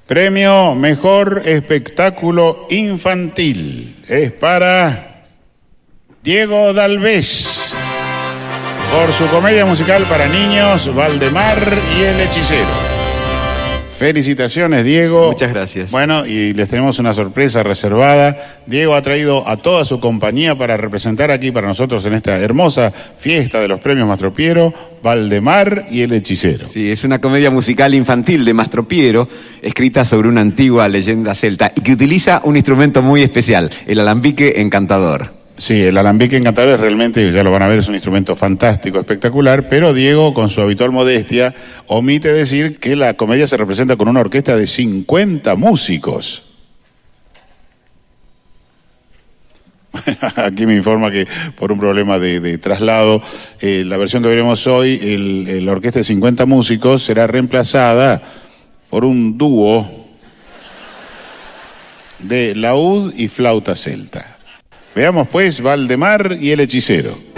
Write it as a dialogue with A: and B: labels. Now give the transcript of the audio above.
A: Premio Mejor Espectáculo Infantil es para Diego Dalvez por su comedia musical para niños Valdemar y el Hechicero. Felicitaciones, Diego.
B: Muchas gracias.
A: Bueno, y les tenemos una sorpresa reservada. Diego ha traído a toda su compañía para representar aquí para nosotros en esta hermosa fiesta de los premios Mastropiero, Valdemar y el Hechicero.
B: Sí, es una comedia musical infantil de Mastropiero, escrita sobre una antigua leyenda celta y que utiliza un instrumento muy especial, el alambique encantador.
A: Sí, el alambique encantador es realmente, ya lo van a ver, es un instrumento fantástico, espectacular, pero Diego, con su habitual modestia, omite decir que la comedia se representa con una orquesta de 50 músicos. Aquí me informa que por un problema de traslado, la versión que veremos hoy, la orquesta de 50 músicos, será reemplazada por un dúo de laúd y flauta celta. Veamos pues Valdemar y el Hechicero.